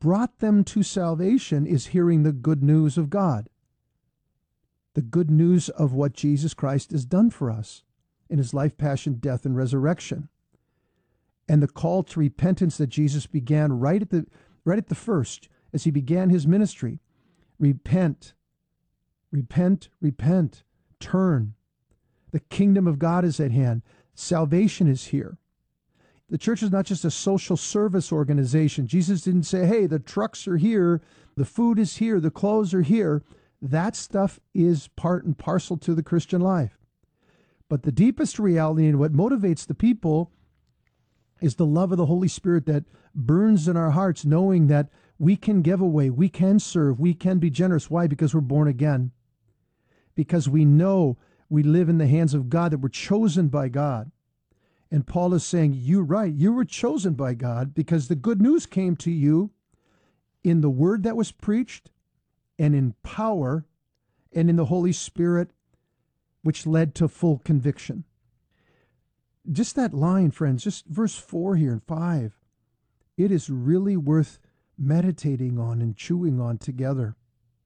brought them to salvation is hearing the good news of God, the good news of what Jesus Christ has done for us in his life, passion, death, and resurrection. And the call to repentance that Jesus began right at the first, as he began his ministry. Repent, repent, repent, turn. The kingdom of God is at hand. Salvation is here. The church is not just a social service organization. Jesus didn't say, hey, the trucks are here, the food is here, the clothes are here. That stuff is part and parcel to the Christian life. But the deepest reality and what motivates the people is the love of the Holy Spirit that burns in our hearts, knowing that we can give away, we can serve, we can be generous. Why? Because we're born again. Because we know we live in the hands of God, that we're chosen by God. And Paul is saying, you're right, you were chosen by God because the good news came to you in the word that was preached and in power and in the Holy Spirit, which led to full conviction. Just that line, friends, just verse 4 here and 5, it is really worth meditating on and chewing on together.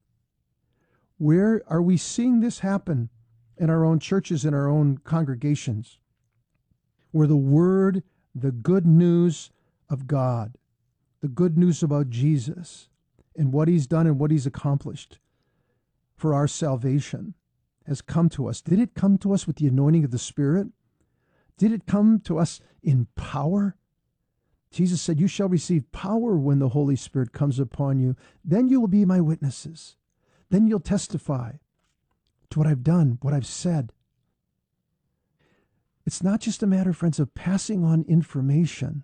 Where are we seeing this happen in our own churches, in our own congregations? Where the word, the good news of God, the good news about Jesus and what he's done and what he's accomplished for our salvation has come to us. Did it come to us with the anointing of the Spirit? Did it come to us in power? Jesus said, you shall receive power when the Holy Spirit comes upon you. Then you will be my witnesses. Then you'll testify to what I've done, what I've said. It's not just a matter, friends, of passing on information.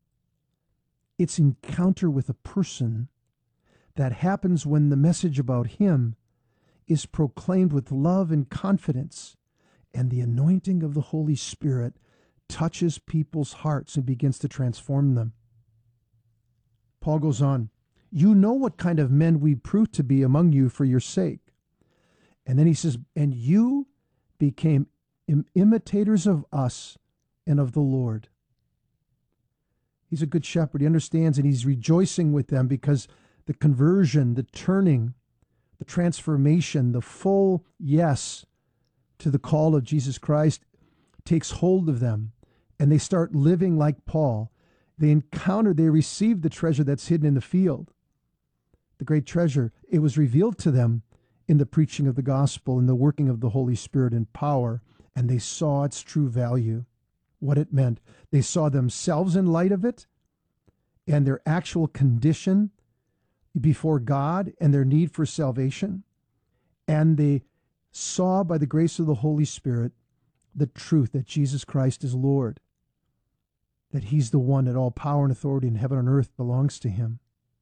It's encounter with a person that happens when the message about him is proclaimed with love and confidence, and the anointing of the Holy Spirit touches people's hearts and begins to transform them. Paul goes on, you know what kind of men we proved to be among you for your sake. And then he says, and you became imitators of us and of the Lord. He's a good shepherd. He understands, and he's rejoicing with them because the conversion, the turning, the transformation, the full yes to the call of Jesus Christ takes hold of them, and they start living like Paul. They receive the treasure that's hidden in the field. The great treasure, it was revealed to them in the preaching of the gospel and the working of the Holy Spirit in power, and they saw its true value, what it meant. They saw themselves in light of it and their actual condition before God and their need for salvation. And they saw by the grace of the Holy Spirit the truth that Jesus Christ is Lord, that he's the one that all power and authority in heaven and earth belongs to him,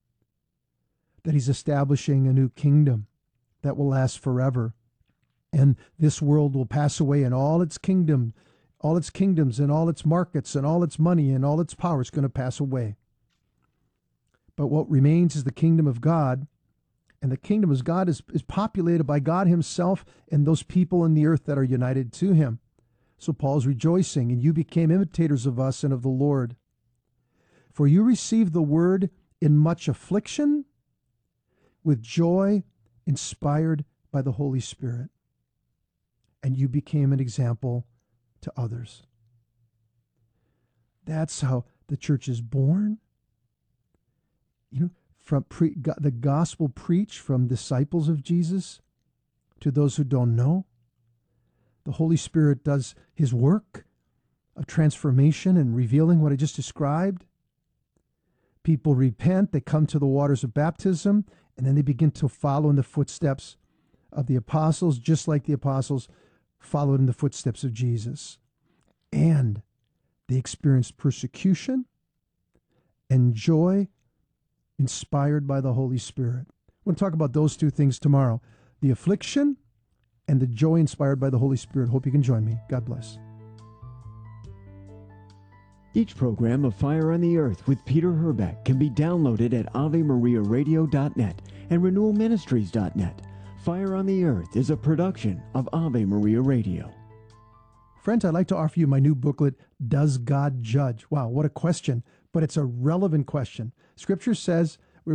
that he's establishing a new kingdom that will last forever. And this world will pass away, and all its kingdoms and all its markets and all its money and all its power is going to pass away. But what remains is the kingdom of God, and the kingdom of God is populated by God himself and those people in the earth that are united to him. So Paul's rejoicing, and you became imitators of us and of the Lord. For you received the word in much affliction, with joy, inspired by the Holy Spirit. And you became an example to others. That's how the church is born. From the gospel preached from disciples of Jesus to those who don't know. The Holy Spirit does his work of transformation and revealing what I just described. People repent, they come to the waters of baptism, and then they begin to follow in the footsteps of the apostles, just like the apostles followed in the footsteps of Jesus. And they experienced persecution and joy inspired by the Holy Spirit. We're going to talk about those two things tomorrow, the affliction and the joy inspired by the Holy Spirit. Hope you can join me. God bless. Each program of Fire on the Earth with Peter Herbeck can be downloaded at AveMariaRadio.net and RenewalMinistries.net. Fire on the Earth is a production of Ave Maria Radio. Friends, I'd like to offer you my new booklet, Does God Judge? Wow, what a question, but it's a relevant question. Scripture says